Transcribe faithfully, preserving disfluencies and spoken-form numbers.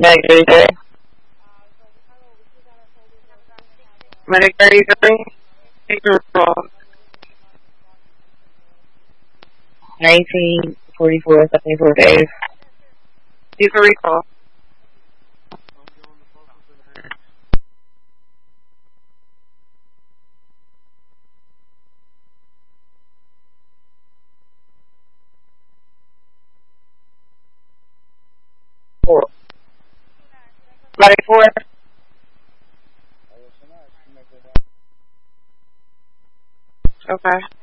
Medic thirty-three. Medic thirty-three. Take the recall. nineteen forty-four, seventy-four days. Take a recall. Four. Medic four. Okay.